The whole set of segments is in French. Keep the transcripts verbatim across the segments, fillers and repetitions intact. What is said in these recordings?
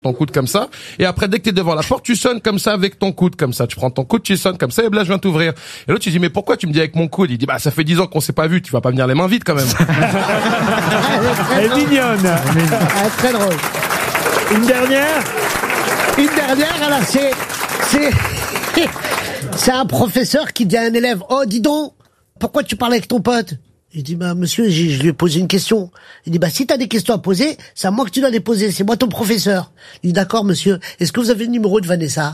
ton coude comme ça, et après dès que t'es devant la porte, tu sonnes comme ça avec ton coude, comme ça. Tu prends ton coude, tu sonnes comme ça, et là je viens t'ouvrir. Et l'autre tu dis mais pourquoi tu me dis avec mon coude? Il dit bah ça fait dix ans qu'on s'est pas vu, tu vas pas venir les mains vides quand même. Elle est mignonne. Ah, très drôle. Une dernière. Une dernière, alors c'est c'est c'est un professeur qui dit à un élève oh dis donc pourquoi tu parles avec ton pote? Il dit, bah, monsieur, je, je lui ai posé une question. Il dit, bah, si t'as des questions à poser, c'est à moi que tu dois les poser. C'est moi ton professeur. Il dit, d'accord, monsieur. Est-ce que vous avez le numéro de Vanessa?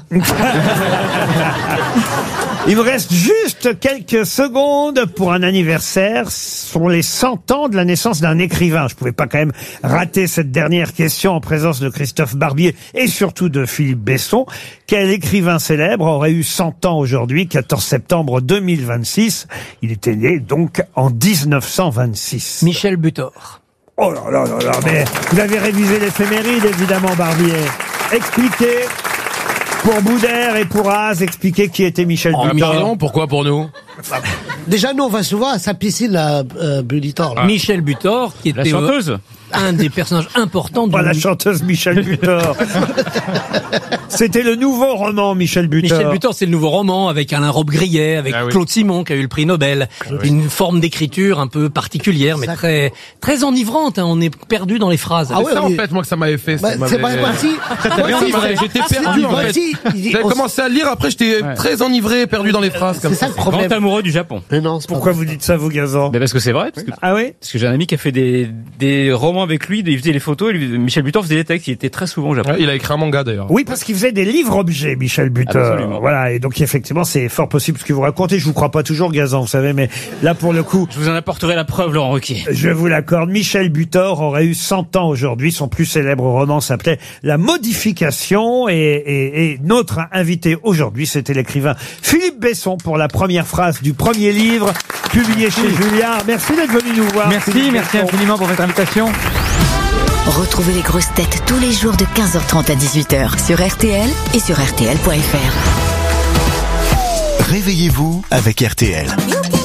Il me reste juste quelques secondes pour un anniversaire. Ce sont les cent ans de la naissance d'un écrivain. Je pouvais pas quand même rater cette dernière question en présence de Christophe Barbier et surtout de Philippe Besson. Quel écrivain célèbre aurait eu cent ans aujourd'hui, quatorze septembre deux mille vingt-six? Il était né donc en dix-neuf cent vingt-six. Michel Butor. Oh là là là là, mais vous avez révisé l'éphéméride évidemment, Barbier. Expliquez. Pour Boudère et pour Az, expliquer qui était Michel Oh, Butor. pardon, pourquoi pour nous? Déjà, nous, on va souvent à sa piscine, là, euh, Bulitor, là. Michel Butor, qui La était euh, chanteuse. un des personnages importants Pas du... la chanteuse Michel Butor. C'était le nouveau roman Michel Butor. Michel Butor, c'est le nouveau roman avec Alain Robbe-Grillet, avec Ah oui. Claude Simon qui a eu le prix Nobel. Une forme d'écriture un peu particulière, mais Ça- très très enivrante. Hein. On est perdu dans les phrases. Ah C'est ouais, ça en oui. fait moi que ça m'avait fait. Bah, ça c'est m'avait- pas voici. bien enivré, j'étais perdu en fait. J'avais commencé à lire, après j'étais très enivré, perdu dans les phrases comme C'est ça ça. le problème. Grand amoureux du Japon. Mais non, c'est pas Pourquoi vrai. vous dites ça, vous, Gazan? Mais parce que c'est vrai, parce que, Ah oui? parce que j'ai un ami qui a fait des, des romans avec lui, il faisait les photos, et lui- Michel Butor faisait les textes, il était très souvent au Japon. Ouais, il a écrit un manga d'ailleurs. Oui, parce qu'il faisait des livres-objets, Michel Butor. Absolument. Voilà, et donc effectivement, c'est fort possible ce que vous racontez. Je vous crois pas toujours, Gazan, vous savez, mais là, pour le coup, Je vous en apporterai la preuve, Laurent Ruquier. je vous l'accorde, Michel Butor aurait eu cent ans aujourd'hui. Son plus célèbre roman s'appelait La Modification. Et, et, et notre invité aujourd'hui, c'était l'écrivain Philippe Besson pour la première phrase du premier livre publié chez Julliard. Merci d'être venu nous voir. Merci, Philippe merci Besson. infiniment pour votre invitation. Retrouvez les grosses têtes tous les jours de quinze heures trente à dix-huit heures sur R T L et sur R T L point F R. Réveillez-vous avec R T L.